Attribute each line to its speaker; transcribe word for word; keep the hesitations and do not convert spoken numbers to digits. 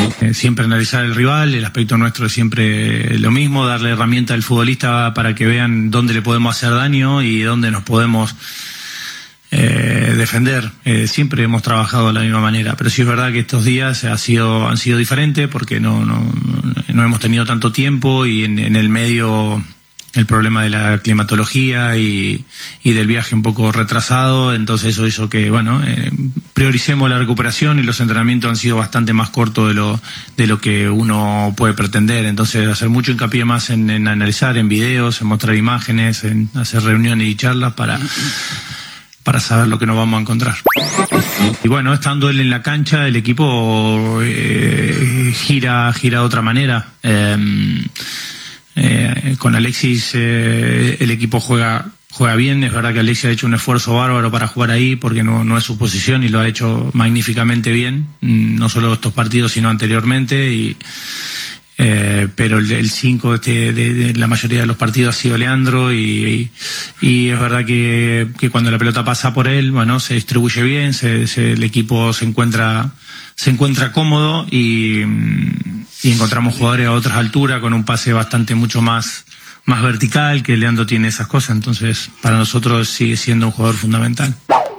Speaker 1: Eh, siempre analizar el rival, el aspecto nuestro es siempre lo mismo, darle herramienta al futbolista para que vean dónde le podemos hacer daño y dónde nos podemos eh, defender. Eh, siempre hemos trabajado de la misma manera, pero sí es verdad que estos días ha sido, han sido diferentes porque no, no, no hemos tenido tanto tiempo y en, en el medio el problema de la climatología y, y del viaje un poco retrasado, entonces eso hizo que, bueno, eh, prioricemos la recuperación y los entrenamientos han sido bastante más cortos de lo de lo que uno puede pretender, entonces hacer mucho hincapié más en, en analizar, en videos, en mostrar imágenes, en hacer reuniones y charlas para, para saber lo que nos vamos a encontrar. Y bueno, estando él en la cancha, el equipo eh, gira, gira de otra manera. Eh, Eh, con Alexis eh, el equipo juega juega bien, es verdad que Alexis ha hecho un esfuerzo bárbaro para jugar ahí porque no, no es su posición y lo ha hecho magníficamente bien, no solo estos partidos sino anteriormente, y eh, pero el cinco de, de, de la mayoría de los partidos ha sido Leandro y, y, y es verdad que, que cuando la pelota pasa por él, bueno, se distribuye bien, se, se, el equipo se encuentra se encuentra cómodo y, y encontramos jugadores a otras alturas con un pase bastante mucho más, más vertical, que Leandro tiene esas cosas, entonces para nosotros sigue siendo un jugador fundamental.